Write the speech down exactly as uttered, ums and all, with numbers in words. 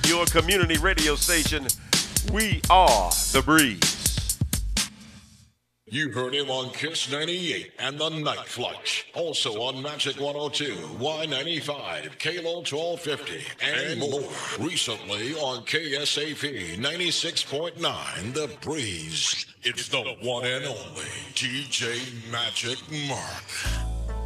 your community radio station. We are The Breeze. You heard him on Kiss ninety-eight and the Night Flush. Also on Magic one oh two, Y ninety-five, K L O twelve fifty, and more. Recently on K S A P ninety-six point nine, The Breeze. It's the one and only D J Magic Mark.